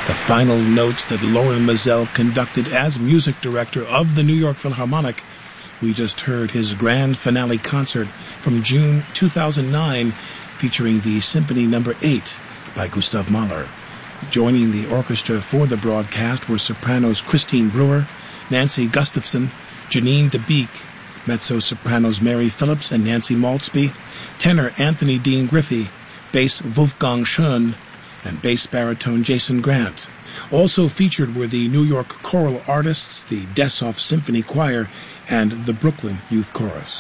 The final notes that Lorin Maazel conducted as music director of the New York Philharmonic. We just heard his grand finale concert from June 2009, featuring the Symphony No. 8 by Gustav Mahler. Joining the orchestra for the broadcast were sopranos Christine Brewer, Nancy Gustafson, Janine DeBeek, mezzo-sopranos Mary Phillips and Nancy Maltzby, tenor Anthony Dean Griffey, bass Wolfgang Schoen, and bass baritone Jason Grant. Also featured were the New York Choral Artists, the Dessoff Symphony Choir, and the Brooklyn Youth Chorus.